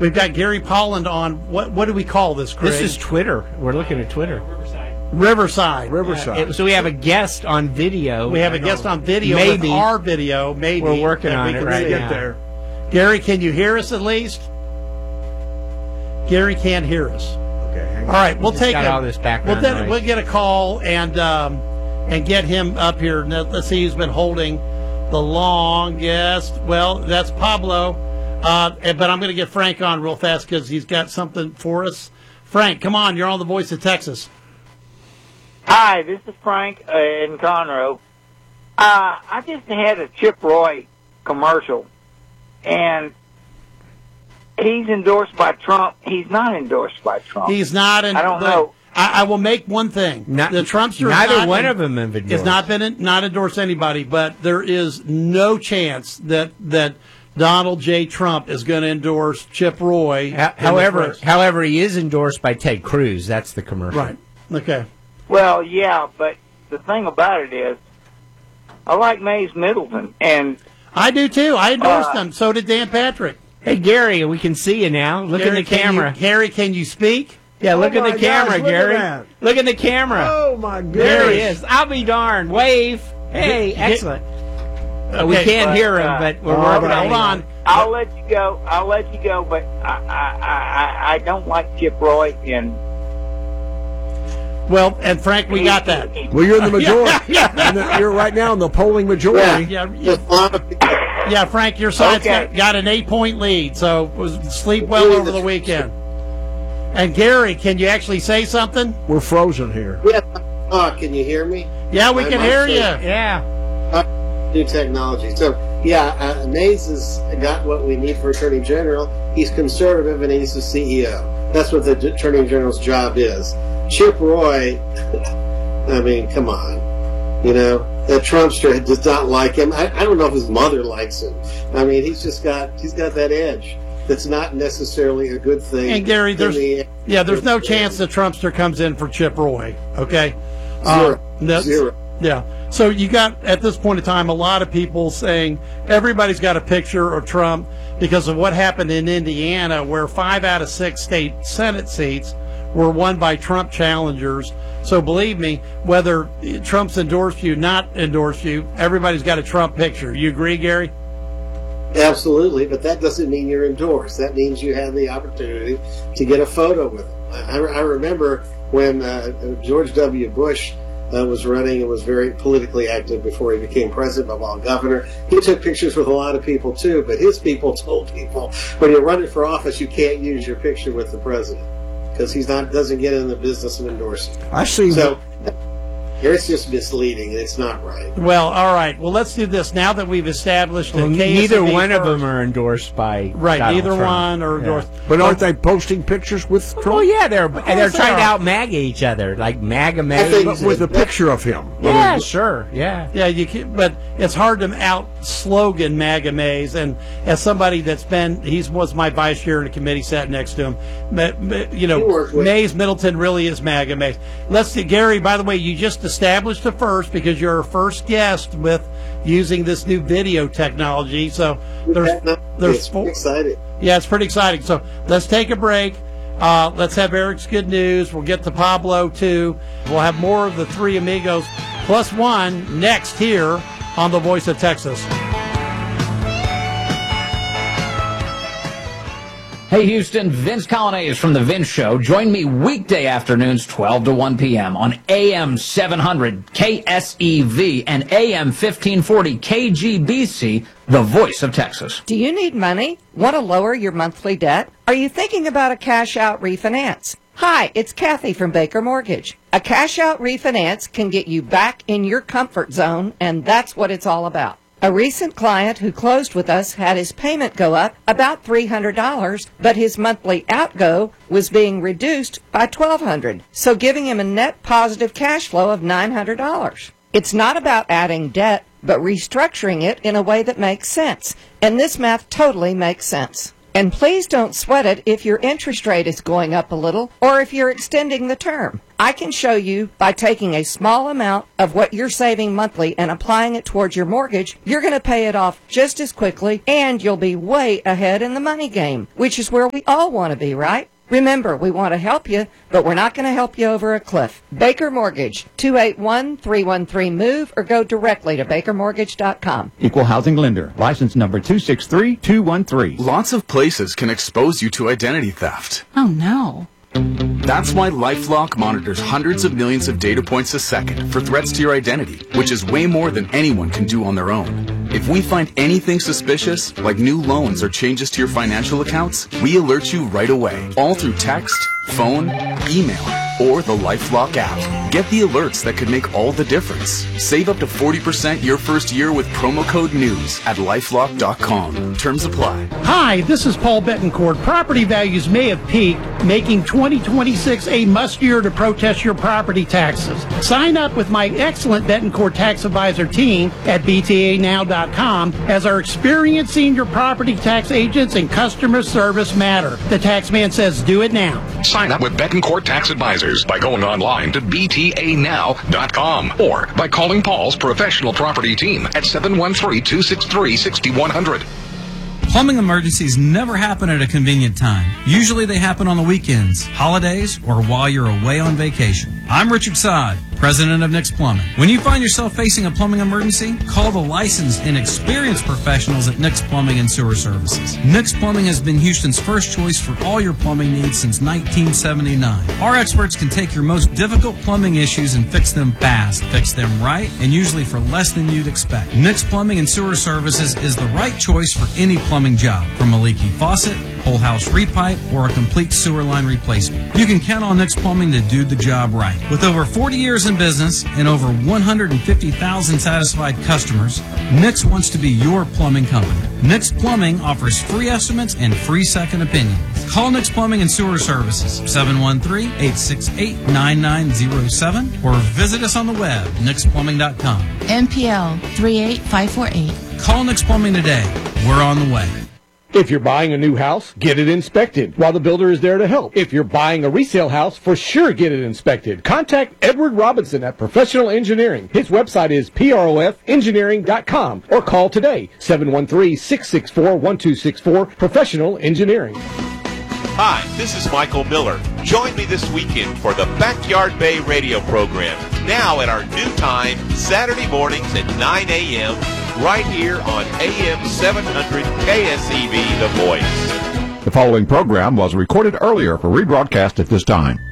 We've got Gary Polland on. What do we call this, Craig? This is Twitter. We're looking at Twitter. Riverside. So we have a guest on video. We have a guest on video. Maybe. With our video. Maybe. We're working on it right now. There. Gary, can you hear us at least? Gary can't hear us. Okay, hang on. All right, we'll take all this background noise. We'll get a call and get him up here. Now, let's see who's been holding the longest. Well, that's Pablo. But I'm going to get Frank on real fast because he's got something for us. Frank, come on. You're on the Voice of Texas. Hi, this is Frank in Conroe. I just had a Chip Roy commercial, and he's endorsed by Trump. He's not endorsed by Trump. He's not. I don't know. I will make one thing. The Trumpster neither one of them have endorsed. Has not endorsed anybody, but there is no chance that Donald J. Trump is going to endorse Chip Roy. However, he is endorsed by Ted Cruz. That's the commercial. Right. Okay. Well, yeah, but the thing about it is, I like Mays Middleton, and I do too. I endorsed him. So did Dan Patrick. Hey, Gary, we can see you now. Look at the camera. Gary, can you speak? Yeah, look at the camera, Gary. Look at the camera. Oh, my goodness. There he is. I'll be darned. Wave. Hey, excellent. We can't hear him, but we're working on it. I'll let you go, but I don't like Chip Roy, and... Well, and Frank, we got that. Well, you're in the majority. You're right now in the polling majority. Yeah, Frank, your side's got an 8-point lead, so sleep well over the weekend. And Gary, can you actually say something? We're frozen here. Yeah, can you hear me? Yeah, we can hear you. Yeah. New technology. So, Mays has got what we need for Attorney General. He's conservative and he's the CEO. That's what the Attorney General's job is. Chip Roy, I mean, come on. You know, that Trumpster does not like him. I don't know if his mother likes him. I mean, he's got that edge. That's not necessarily a good thing. And Gary, there's no chance that Trumpster comes in for Chip Roy. Okay, Zero. Yeah. So you got at this point in time a lot of people saying everybody's got a picture of Trump because of what happened in Indiana, where 5 out of 6 state Senate seats were won by Trump challengers. So believe me, whether Trump's endorsed you, not endorsed you, everybody's got a Trump picture. You agree, Gary? Absolutely, but that doesn't mean you're endorsed. That means you have the opportunity to get a photo with him. I remember when George W. Bush was running and was very politically active before he became president, but while governor, he took pictures with a lot of people too, but his people told people, when you're running for office, you can't use your picture with the president because doesn't get in the business of endorsing. I see. So it's just misleading, and it's not right. Well, all right. Well, let's do this. Now that we've established that neither one of them are endorsed by Donald neither Trump. one are endorsed. But aren't they posting pictures with Trump? Oh, yeah, they're trying to out-MAGA each other, like MAGA Mays. But with a picture of him. Yeah, sure, yeah. Yeah, you can, but it's hard to out-slogan MAGA Mays, and as somebody that's he was my vice chair in the committee, sat next to him, Mays Middleton really is MAGA Mays. Let's see, Gary, by the way, you just established it first because you're our first guest with using this new video technology. So there's exciting. Yeah, it's pretty exciting. So let's take a break. Let's have Eric's good news. We'll get to Pablo too. We'll have more of the Three Amigos plus one next here on the Voice of Texas. Hey Houston, Vince Colonnese from The Vince Show. Join me weekday afternoons 12 to 1 p.m. on AM 700 KSEV and AM 1540 KGBC, the Voice of Texas. Do you need money? Want to lower your monthly debt? Are you thinking about a cash-out refinance? Hi, it's Kathy from Baker Mortgage. A cash-out refinance can get you back in your comfort zone, and that's what it's all about. A recent client who closed with us had his payment go up about $300, but his monthly outgo was being reduced by $1,200, so giving him a net positive cash flow of $900. It's not about adding debt, but restructuring it in a way that makes sense, and this math totally makes sense. And please don't sweat it if your interest rate is going up a little or if you're extending the term. I can show you by taking a small amount of what you're saving monthly and applying it towards your mortgage, you're going to pay it off just as quickly, and you'll be way ahead in the money game, which is where we all want to be, right? Remember, we want to help you, but we're not going to help you over a cliff. Baker Mortgage, 281-313-MOVE, or go directly to bakermortgage.com. Equal housing lender, license number 263213. Lots of places can expose you to identity theft. Oh, no. That's why LifeLock monitors hundreds of millions of data points a second for threats to your identity, which is way more than anyone can do on their own. If we find anything suspicious, like new loans or changes to your financial accounts, we alert you right away, all through text, phone, email, or the LifeLock app. Get the alerts that could make all the difference. Save up to 40% your first year with promo code NEWS at LifeLock.com. Terms apply. Hi, this is Paul Betancourt. Property values may have peaked, making 2026 a must-year to protest your property taxes. Sign up with my excellent Betancourt tax advisor team at BTAnow.com, as our experienced senior property tax agents and customer service matter. The Taxman says do it now. Sign up with Betancourt Tax Advisors by going online to BTAnow.com or by calling Paul's professional property team at 713-263-6100. Plumbing emergencies never happen at a convenient time. Usually they happen on the weekends, holidays, or while you're away on vacation. I'm Richard Sod, president of Nick's Plumbing. When you find yourself facing a plumbing emergency, call the licensed and experienced professionals at Nick's Plumbing and Sewer Services. Nick's Plumbing has been Houston's first choice for all your plumbing needs since 1979. Our experts can take your most difficult plumbing issues and fix them fast, fix them right, and usually for less than you'd expect. Nick's Plumbing and Sewer Services is the right choice for any plumbing job, from a leaky faucet, whole house repipe, or a complete sewer line replacement. You can count on Nick's Plumbing to do the job right. With over 40 years in business and over 150,000 satisfied customers, Nick's wants to be your plumbing company. Nick's Plumbing offers free estimates and free second opinions. Call Nick's Plumbing and Sewer Services, 713-868-9907, or visit us on the web, nicksplumbing.com. MPL 38548. Call Nick's Plumbing today. We're on the way. If you're buying a new house, get it inspected while the builder is there to help. If you're buying a resale house, for sure get it inspected. Contact Edward Robinson at Professional Engineering. His website is profengineering.com, or call today, 713-664-1264, Professional Engineering. Hi, this is Michael Miller. Join me this weekend for the Backyard Bay radio program, now at our new time, Saturday mornings at 9 a.m., right here on AM 700 KSEV, The Voice. The following program was recorded earlier for rebroadcast at this time.